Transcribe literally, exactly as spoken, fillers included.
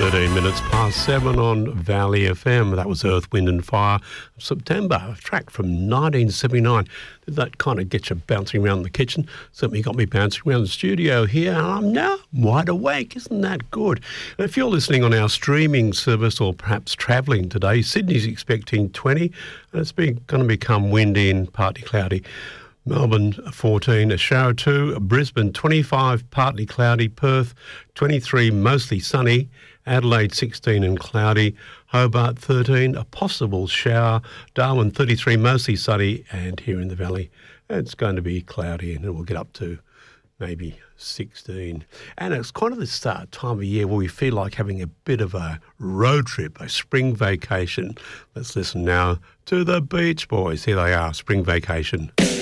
thirteen minutes past seven on Valley F M. That was Earth, Wind and Fire. September, a track from nineteen seventy-nine. Did that kind of get you bouncing around the kitchen? Certainly got me bouncing around the studio here, and I'm now wide awake. Isn't that good? And if you're listening on our streaming service or perhaps travelling today, Sydney's expecting twenty, and it's been, going to become windy and partly cloudy. Melbourne fourteen, a shower two, Brisbane twenty-five, partly cloudy, Perth twenty-three, mostly sunny, Adelaide sixteen and cloudy, Hobart thirteen, a possible shower, Darwin thirty-three, mostly sunny, and here in the valley it's going to be cloudy and it will get up to maybe sixteen. And it's kind of the start time of year where we feel like having a bit of a road trip, a spring vacation. Let's listen now to the Beach Boys. Here they are, Spring Vacation.